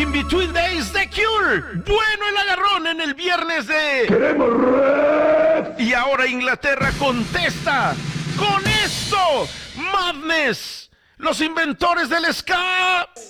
In Between Days, The Cure. Bueno el agarrón en el viernes de... ¡Queremos rap! Y ahora Inglaterra contesta con esto. Madness, los inventores del ska.